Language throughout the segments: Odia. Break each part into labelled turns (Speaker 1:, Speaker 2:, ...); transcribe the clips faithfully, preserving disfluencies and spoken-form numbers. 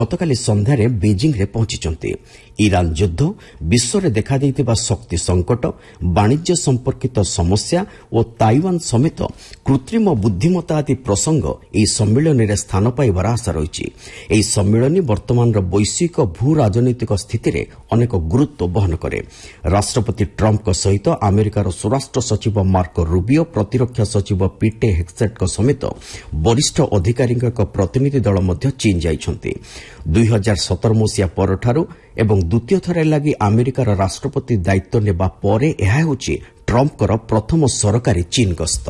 Speaker 1: ଗତକାଲି ସନ୍ଧ୍ୟାରେ ବେଜିଂରେ ପହଞ୍ଚିଛନ୍ତି। ଇରାନ ଯୁଦ୍ଧ, ବିଶ୍ୱରେ ଦେଖାଦେଇଥିବା ଶକ୍ତି ସଙ୍କଟ, ବାଣିଜ୍ୟ ସମ୍ପର୍କିତ ସମସ୍ୟା ଓ ତାଇୱାନ ସମେତ କୃତ୍ରିମ ବୁଦ୍ଧିମତ୍ତା ଆଦି ପ୍ରସଙ୍ଗ ଏହି ସମ୍ମିଳନୀରେ ସ୍ଥାନ ପାଇବାର ଆଶା ରହିଛି। ଏହି ସମ୍ମିଳନୀ ବର୍ତ୍ତମାନର ବୈଶ୍ୱିକ ଭୂ ରାଜନୈତିକ ସ୍ଥିତିରେ ଅନେକ ଗୁରୁତ୍ୱ ବହନ କରେ। ରାଷ୍ଟ୍ରପତି ଟ୍ରମ୍ପଙ୍କ ସହିତ ଆମେରିକାର ସ୍ୱରାଷ୍ଟ୍ର ସଚିବ ମାର୍କୋ ରୁବିଓ, ପ୍ରତିରକ୍ଷା ସଚିବ ପିଟେ ହେକ୍ସେଟ୍ଙ୍କ ସମେତ ବରିଷ୍ଠ ଅଧିକାରୀଙ୍କ ଏକ ପ୍ରତିନିଧି ଦଳ ମଧ୍ୟ ଚୀନ୍ ଯାଇଛନ୍ତି। ଦୁଇ ହଜାର ସତର ମସିହା ପରଠାରୁ ଏବଂ ଦ୍ୱିତୀୟ ଥର ଲାଗି ଆମେରିକାର ରାଷ୍ଟ୍ରପତି ଦାୟିତ୍ୱ ନେବା ପରେ ଏହା ହେଉଛି ଟ୍ରମ୍ପଙ୍କର ପ୍ରଥମ ସରକାରୀ ଚୀନ୍ ଗସ୍ତ।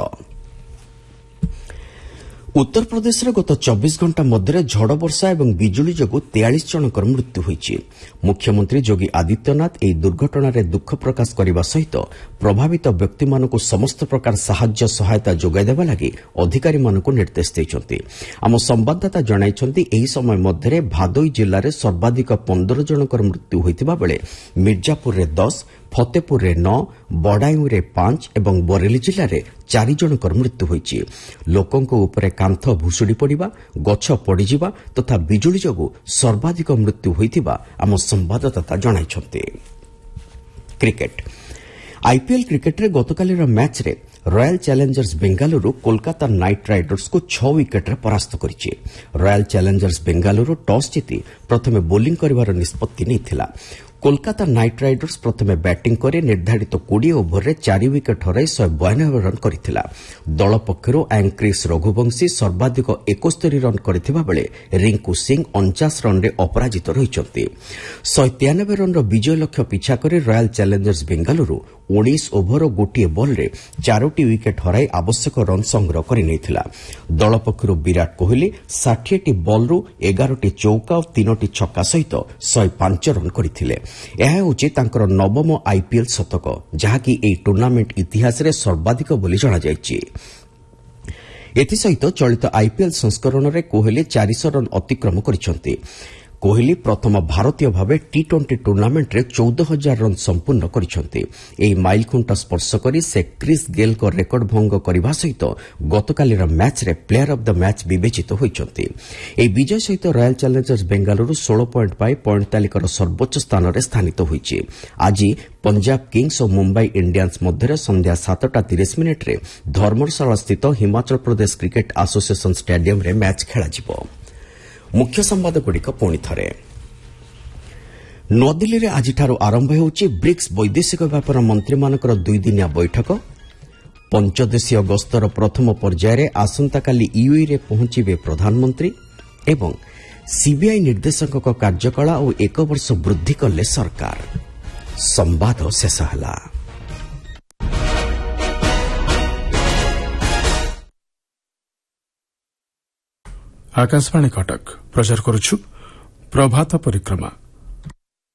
Speaker 1: ଉତ୍ତରପ୍ରଦେଶରେ ଗତ ଚବିଶ ଘଣ୍ଟା ମଧ୍ୟରେ ଝଡ଼ ବର୍ଷା ଏବଂ ବିଜୁଳି ଯୋଗୁଁ ତେୟାଳିଶ ଜଣଙ୍କର ମୃତ୍ୟୁ ହୋଇଛି। ମୁଖ୍ୟମନ୍ତ୍ରୀ ଯୋଗୀ ଆଦିତ୍ୟନାଥ ଏହି ଦୁର୍ଘଟଣାରେ ଦୁଃଖ ପ୍ରକାଶ କରିବା ସହିତ ପ୍ରଭାବିତ ବ୍ୟକ୍ତିମାନଙ୍କୁ ସମସ୍ତ ପ୍ରକାର ସାହାଯ୍ୟ ସହାୟତା ଯୋଗାଇ ଦେବା ଲାଗି ଅଧିକାରୀମାନଙ୍କୁ ନିର୍ଦ୍ଦେଶ ଦେଇଛନ୍ତି। ଆମ ସମ୍ଭାଦଦାତା ଜଣାଇଛନ୍ତି ଏହି ସମୟ ମଧ୍ୟରେ ଭାଦୋଇ ଜିଲ୍ଲାରେ ସର୍ବାଧିକ ପନ୍ଦର ଜଣଙ୍କର ମୃତ୍ୟୁ ହୋଇଥିବା ବେଳେ ମିର୍ଜାପୁରରେ ଦଶ, ଫତେପୁରରେ ନଅ, ବଡାୟୁଁରେ ପାଞ୍ଚ ଏବଂ ବରେଲି ଜିଲ୍ଲାରେ ଚାରି ଜଣଙ୍କର ମୃତ୍ୟୁ ହୋଇଛି। ଲୋକଙ୍କ ଉପରେ କାନ୍ଥ ଭୁଶୁଡ଼ି ପଡ଼ିବା, ଗଛ ପଡ଼ିଯିବା ତଥା ବିଜୁଳି ଯୋଗୁଁ ସର୍ବାଧିକ ମୃତ୍ୟୁ ହୋଇଥିବା ଆମ ସମ୍ଭାଦଦାତା ଜଣାଇଛନ୍ତି। କ୍ରିକେଟ୍ ଆଇପିଏଲ୍ କ୍ରିକେଟ୍ରେ ଗତକାଲିର ମ୍ୟାଚ୍ରେ royal challengers Bengaluru Kolkata night ରାଇଡର୍ସକୁ ଛଅ ୱିକେଟ୍ରେ ପରାସ୍ତ କରିଛି। ରୟାଲ ଚ୍ୟାଲେଞ୍ଜର୍ସ ବେଙ୍ଗାଲୁରୁ ଟସ୍ ଜିତି ପ୍ରଥମେ ବୋଲିଂ କରିବାର ନିଷ୍ପତ୍ତି ନେଇଥିଲା। କୋଲକାତା ନାଇଟ୍ ରାଇଡର୍ସ ପ୍ରଥମେ ବ୍ୟାଟିଂ କରି ନିର୍ଦ୍ଧାରିତ କୋଡ଼ିଏ ଓଭରରେ ଚାରି ୱିକେଟ୍ ହରାଇ ଶହେ ବୟାନବେ ରନ୍ କରିଥିଲା। ଦଳ ପକ୍ଷରୁ ଆଙ୍କ୍ରିସ୍ ରଘୁବଂଶୀ ସର୍ବାଧିକ ଏକସ୍ତରୀ ରନ୍ କରିଥିବା ବେଳେ ରିଙ୍କୁ ସିଂ ଅଣଚାଶ ରନ୍ରେ ଅପରାଜିତ ରହିଛନ୍ତି। ଶହେ ତେୟାନବେ ରନ୍ର ବିଜୟ ଲକ୍ଷ୍ୟ ପିଛା କରି ରୟାଲ ଚ୍ୟାଲେଞ୍ଜର୍ସ ବେଙ୍ଗାଲୁରୁ ଉଣେଇଶ ଓଭର ଓ ଗୋଟିଏ ବଲ୍ରେ ଚାରୋଟି ୱିକେଟ୍ ହରାଇ ଆବଶ୍ୟକ ରନ୍ ସଂଗ୍ରହ କରିନେଇଥିଲା। ଦଳ ପକ୍ଷରୁ ବିରାଟ କୋହଲି ଷାଠିଏଟି ବଲ୍ରୁ ଏଗାରଟି ଚୌକା ଓ ତିନୋଟି ଛକା ସହିତ ଶହେ ପାଞ୍ଚ ରନ୍ କରିଥିଲେ। ଏହା ହେଉଛି ତାଙ୍କର ନବମ ଆଇପିଏଲ୍ ଶତକ, ଯାହାକି ଏହି ଟୁର୍ଣ୍ଣାମେଣ୍ଟ ଇତିହାସରେ ସର୍ବାଧିକ ବୋଲି ଜଣାଯାଇଛି। ଏଥିସହିତ ଚଳିତ ଆଇପିଏଲ୍ ସଂସ୍କରଣରେ କୋହଲି ଚାରିଶହ ରନ୍ ଅତିକ୍ରମ କରିଛନ୍ତି। କୋହଲି ପ୍ରଥମ ଭାରତୀୟ ଭାବେ ଟି ଟ୍ୱେଣ୍ଟି ଟୁର୍ଣ୍ଣାମେଣ୍ଟରେ ଚଉଦ ହଜାର ରନ୍ ସମ୍ପୂର୍ଣ୍ଣ କରିଛନ୍ତି। ଏହି ମାଇଲଖୁଣ୍ଟ ସ୍ପର୍ଶ କରି ସେ କ୍ରିସ୍ ଗେଲ୍ଙ୍କ ରେକର୍ଡ ଭଙ୍ଗ କରିବା ସହିତ ଗତକାଲିର ମ୍ୟାଚ୍ରେ ପ୍ଲେୟାର ଅଫ୍ ଦ ମ୍ୟାଚ୍ ବିବେଚିତ ହୋଇଛନ୍ତି। ଏହି ବିଜୟ ସହିତ ରୟାଲ ଚ୍ୟାଲେଞ୍ଜର୍ସ ବେଙ୍ଗାଲୁରୁ ଷୋହଳ ପଏଣ୍ଟ ପାଇ ପଏଣ୍ଟ ତାଲିକାର ସର୍ବୋଚ୍ଚ ସ୍ଥାନରେ ସ୍ଥାନିତ ହୋଇଛି। ଆଜି ପଞ୍ଜାବ କିଙ୍ଗ୍ସ ଓ ମୁମ୍ବାଇ ଇଣ୍ଡିଆନ୍ସ ମଧ୍ୟରେ ସନ୍ଧ୍ୟା ସାତଟା ତିରିଶ ମିନିଟ୍ରେ ଧର୍ମଶାଳାସ୍ଥିତ ହିମାଚଳ ପ୍ରଦେଶ କ୍ରିକେଟ୍ ଆସୋସିଏସନ୍ ଷ୍ଟାଡିୟମ୍ରେ ମ୍ୟାଚ୍ ଖେଳାଯିବ। ମୁଖ୍ୟ ସମ୍ବାଦଗୁଡ଼ିକ ପୁଣି ଥରେ। ନୂଆଦିଲ୍ଲୀରେ ଆଜିଠାରୁ ଆରମ୍ଭ ହେଉଛି ବ୍ରିକ୍ସ ବୈଦେଶିକ ବ୍ୟାପାର ମନ୍ତ୍ରୀମାନଙ୍କର ଦୁଇଦିନିଆ ବୈଠକ। ପଞ୍ଚଦେଶୀୟ ଗସ୍ତର ପ୍ରଥମ ପର୍ଯ୍ୟାୟରେ ଆସନ୍ତାକାଲି ୟୁଏଇରେ ପହଞ୍ଚିବେ ପ୍ରଧାନମନ୍ତ୍ରୀ ଏବଂ ସିବିଆଇ ନିର୍ଦ୍ଦେଶକଙ୍କ କାର୍ଯ୍ୟକାଳ ଆଉ ଏକ ବର୍ଷ ବୃଦ୍ଧି କଲେ ସରକାର। ସମ୍ବାଦ ଶେଷ ହେଲା।
Speaker 2: आकाशवाणी कटक प्रचार करुछु प्रभात परिक्रमा।